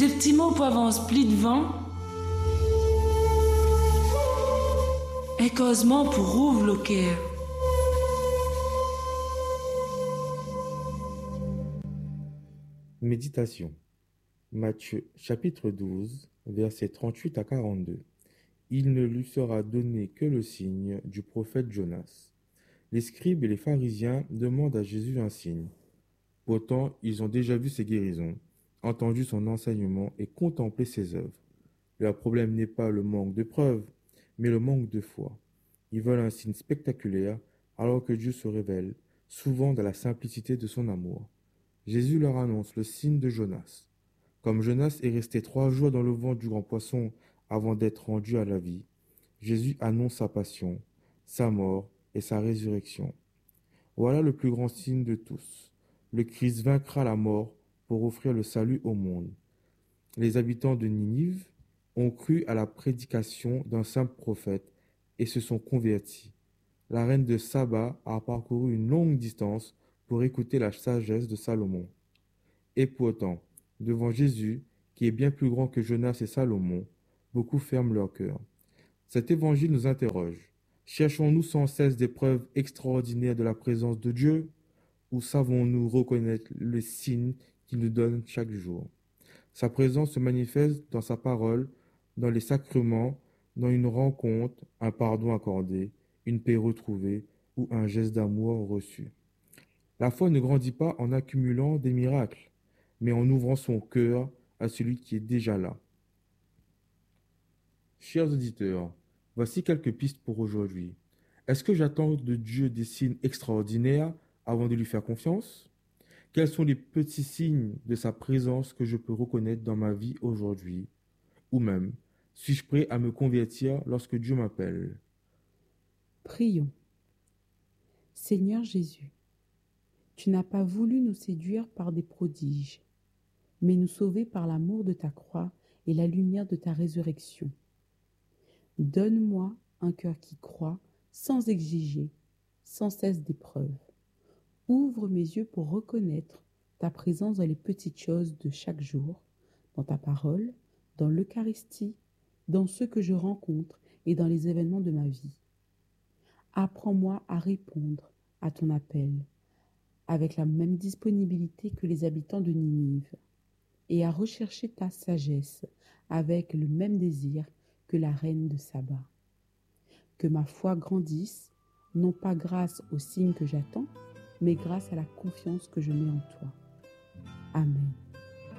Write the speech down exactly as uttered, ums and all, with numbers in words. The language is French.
Des petits mots pour avancer plus devant. Et causement pour ouvrir le cœur. Méditation. Matthieu chapitre douze, versets trente-huit à quarante-deux. Il ne lui sera donné que le signe du prophète Jonas. Les scribes et les pharisiens demandent à Jésus un signe. Pourtant, ils ont déjà vu ses guérisons, entendu son enseignement et contemplé ses œuvres. Leur problème n'est pas le manque de preuves, mais le manque de foi. Ils veulent un signe spectaculaire, alors que Dieu se révèle, souvent dans la simplicité de son amour. Jésus leur annonce le signe de Jonas. Comme Jonas est resté trois jours dans le ventre du grand poisson avant d'être rendu à la vie, Jésus annonce sa passion, sa mort et sa résurrection. Voilà le plus grand signe de tous. Le Christ vaincra la mort pour offrir le salut au monde. Les habitants de Ninive ont cru à la prédication d'un simple prophète et se sont convertis. La reine de Saba a parcouru une longue distance pour écouter la sagesse de Salomon. Et pourtant, devant Jésus, qui est bien plus grand que Jonas et Salomon, beaucoup ferment leur cœur. Cet évangile nous interroge. Cherchons-nous sans cesse des preuves extraordinaires de la présence de Dieu, ou savons-nous reconnaître les signes qu'il nous donne chaque jour? Sa présence se manifeste dans sa parole, dans les sacrements, dans une rencontre, un pardon accordé, une paix retrouvée ou un geste d'amour reçu. La foi ne grandit pas en accumulant des miracles, mais en ouvrant son cœur à celui qui est déjà là. Chers auditeurs, voici quelques pistes pour aujourd'hui. Est-ce que j'attends de Dieu des signes extraordinaires avant de lui faire confiance? Quels sont les petits signes de sa présence que je peux reconnaître dans ma vie aujourd'hui? Ou même, suis-je prêt à me convertir lorsque Dieu m'appelle? Prions. Seigneur Jésus, tu n'as pas voulu nous séduire par des prodiges, mais nous sauver par l'amour de ta croix et la lumière de ta résurrection. Donne-moi un cœur qui croit sans exiger, sans cesse d'épreuves. Ouvre mes yeux pour reconnaître ta présence dans les petites choses de chaque jour, dans ta parole, dans l'Eucharistie, dans ceux que je rencontre et dans les événements de ma vie. Apprends-moi à répondre à ton appel avec la même disponibilité que les habitants de Ninive et à rechercher ta sagesse avec le même désir que la reine de Saba. Que ma foi grandisse, non pas grâce aux signes que j'attends, mais grâce à la confiance que je mets en toi. Amen.